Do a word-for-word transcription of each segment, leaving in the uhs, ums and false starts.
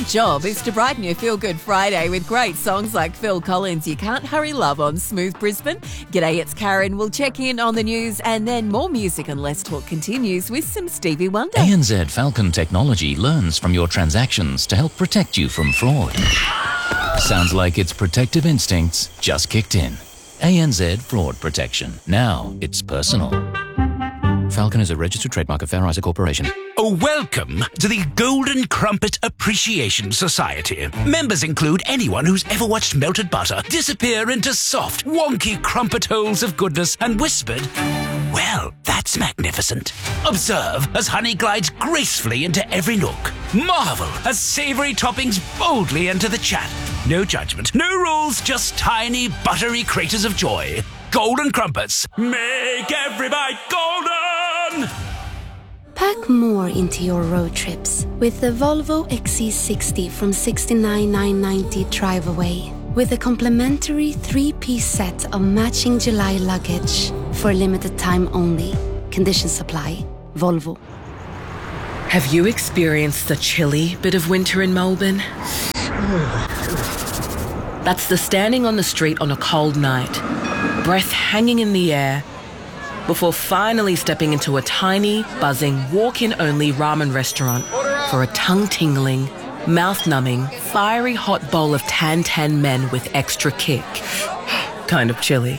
job is to brighten your feel-good Friday with great songs like Phil Collins' You Can't Hurry Love on Smooth Brisbane. G'day, it's Karen. We'll check in on the news and then more music and Less Talk continues with some Stevie Wonder. A N Z Falcon Technology learns from your transactions to help protect you from fraud. Sounds like its protective instincts just kicked in. A N Z Fraud Protection. Now it's personal. Falcon is a registered trademark of Fair Isaac Corporation. Oh, welcome to the Golden Crumpet Appreciation Society. Members include anyone who's ever watched melted butter disappear into soft, wonky crumpet holes of goodness and whispered, "Well, that's magnificent." Observe as honey glides gracefully into every nook. Marvel as savoury toppings boldly enter the chat. No judgment, no rules, just tiny, buttery craters of joy. Golden Crumpets. Make every bite golden! Pack more into your road trips with the Volvo X C sixty from sixty-nine thousand nine hundred ninety Drive Away with a complimentary three-piece set of matching July luggage for a limited time only. Conditions supply. Volvo. Have you experienced the chilly bit of winter in Melbourne? That's the standing on the street on a cold night, breath hanging in the air, before finally stepping into a tiny, buzzing, walk-in-only ramen restaurant for a tongue-tingling, mouth-numbing, fiery hot bowl of tan-tan men with extra kick. Kind of chilly.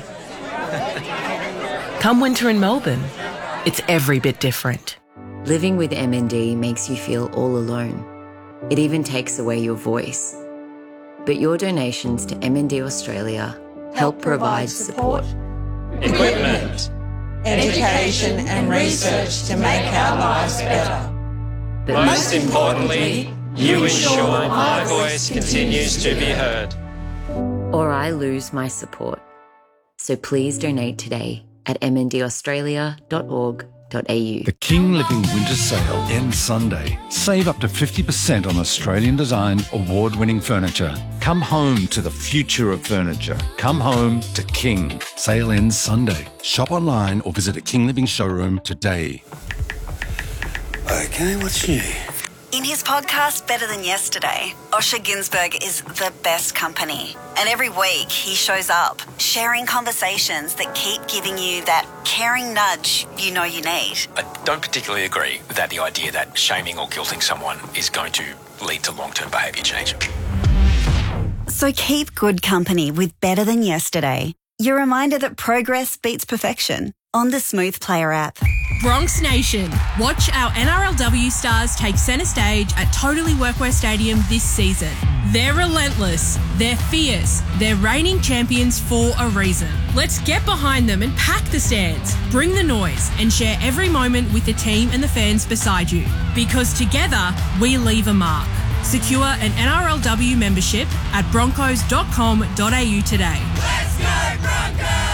Come winter in Melbourne, it's every bit different. Living with M N D makes you feel all alone. It even takes away your voice. But your donations to M N D Australia help provide support, equipment, education and research to make our lives better. But most importantly, you ensure my voice continues to be heard. or I lose my support. So please donate today at m n d australia dot org dot a u. The King Living Winter Sale ends Sunday. Save up to fifty percent on Australian-designed, award-winning furniture. Come home to the future of furniture. Come home to King. Sale ends Sunday. Shop online or visit a King Living showroom today. Okay, what's new? In his podcast, Better Than Yesterday, Osher Günsberg is the best company. And every week he shows up, sharing conversations that keep giving you that caring nudge you know you need. I don't particularly agree that the idea that shaming or guilting someone is going to lead to long-term behaviour change. So keep good company with Better Than Yesterday. Your reminder that progress beats perfection on the Smooth Player app. Bronx Nation, watch our N R L W stars take centre stage at Totally Workwear Stadium this season. They're relentless, they're fierce, they're reigning champions for a reason. Let's get behind them and pack the stands, bring the noise and share every moment with the team and the fans beside you. Because together, we leave a mark. Secure an N R L W membership at broncos dot com dot a u today. Let's go Broncos!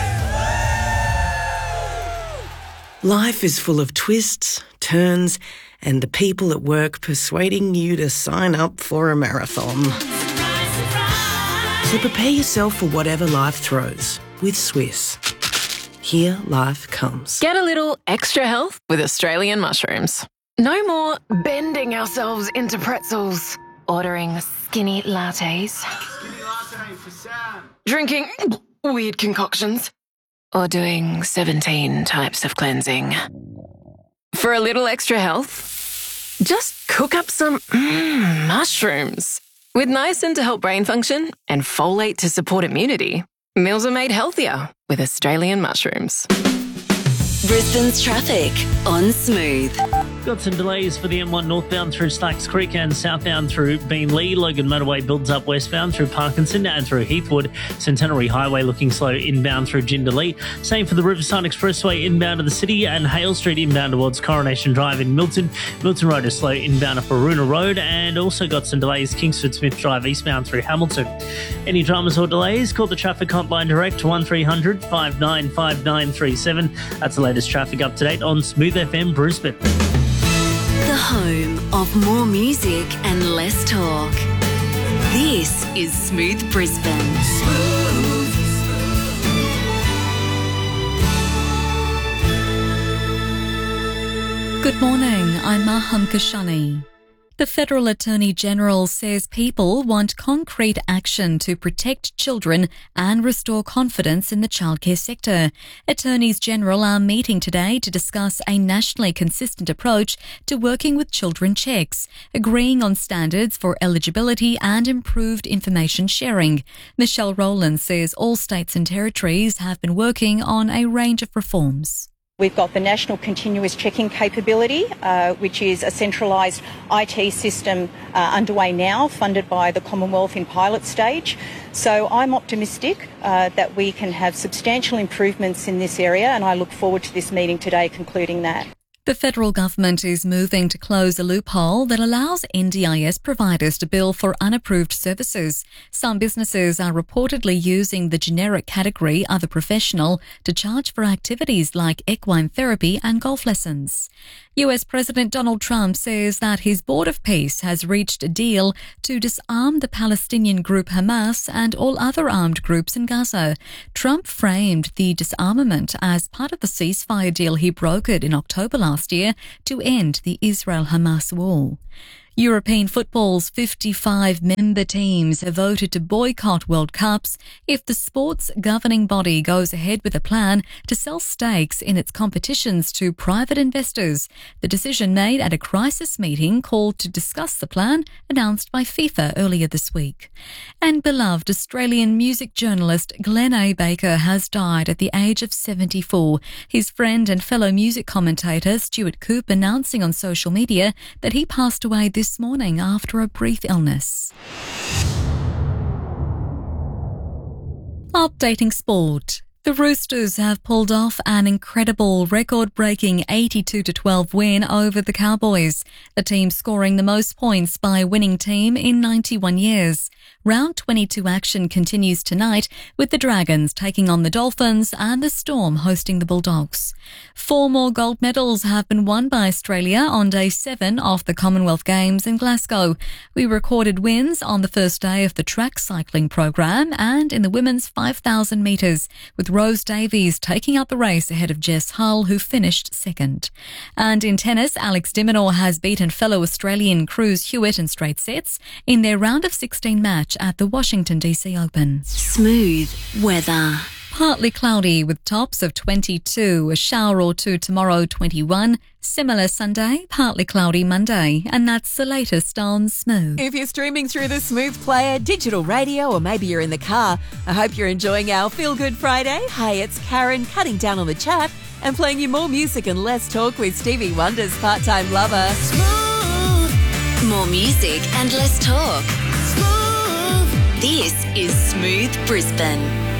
Life is full of twists, turns, and the people at work persuading you to sign up for a marathon. Surprise, surprise. So prepare yourself for whatever life throws with Swiss. Here life comes. Get a little extra health with Australian mushrooms. No more bending ourselves into pretzels, ordering skinny lattes, Skinny latte for Sam. drinking weird concoctions, or doing seventeen types of cleansing. For a little extra health, just cook up some mm, mushrooms. With niacin to help brain function and folate to support immunity, meals are made healthier with Australian mushrooms. Brisbane's traffic on Smooth. Got some delays for the M one northbound through Slacks Creek and southbound through Beenleigh. Logan Motorway builds up westbound through Parkinson and through Heathwood. Centenary Highway looking slow inbound through Jindalee. Same for the Riverside Expressway inbound to the city and Hale Street inbound towards Coronation Drive in Milton. Milton Road is slow inbound up Aruna Road, and also got some delays Kingsford Smith Drive eastbound through Hamilton. Any dramas or delays, call the traffic hotline direct to one three hundred five nine five nine three seven. That's the latest traffic up to date on Smooth F M Brisbane. The home of more music and less talk. This is Smooth Brisbane. Smooth. Good morning, I'm Maham Kashani. The Federal Attorney General says people want concrete action to protect children and restore confidence in the childcare sector. Attorneys General are meeting today to discuss a nationally consistent approach to working with children checks, agreeing on standards for eligibility and improved information sharing. Michelle Rowland says all states and territories have been working on a range of reforms. We've got the National Continuous Checking Capability, uh, which is a centralised I T system uh, underway now, funded by the Commonwealth in pilot stage. So I'm optimistic uh, that we can have substantial improvements in this area, and I look forward to this meeting today concluding that. The federal government is moving to close a loophole that allows N D I S providers to bill for unapproved services. Some businesses are reportedly using the generic category other professional to charge for activities like equine therapy and golf lessons. U S President Donald Trump says that his Board of Peace has reached a deal to disarm the Palestinian group Hamas and all other armed groups in Gaza. Trump framed the disarmament as part of the ceasefire deal he brokered in October last year to end the Israel-Hamas war. European football's fifty-five member teams have voted to boycott World Cups if the sport's governing body goes ahead with a plan to sell stakes in its competitions to private investors. The decision made at a crisis meeting called to discuss the plan announced by FIFA earlier this week. And beloved Australian music journalist Glenn A. Baker has died at the age of seventy-four. His friend and fellow music commentator Stuart Coupe announcing on social media that he passed away this morning after a brief illness. Updating sport. The Roosters have pulled off an incredible record-breaking eighty-two to twelve win over the Cowboys, the team scoring the most points by a winning team in ninety-one years. Round twenty-two action continues tonight with the Dragons taking on the Dolphins and the Storm hosting the Bulldogs. Four more gold medals have been won by Australia on day seven of the Commonwealth Games in Glasgow. We recorded wins on the first day of the track cycling program and in the women's five thousand metres, with Rose Davies taking up the race ahead of Jess Hull, who finished second. And in tennis, Alex de Minaur has beaten fellow Australian Cruz Hewitt in straight sets in their round of sixteen match at the Washington D C Open. Smooth weather. Partly cloudy with tops of twenty-two, a shower or two tomorrow, twenty-one. Similar Sunday, partly cloudy Monday. And that's the latest on Smooth. If you're streaming through the Smooth player, digital radio, or maybe you're in the car, I hope you're enjoying our Feel Good Friday. Hey, it's Karen cutting down on the chat and playing you more music and less talk with Stevie Wonder's Part-Time Lover. Smooth. More music and less talk. Smooth. This is Smooth Brisbane.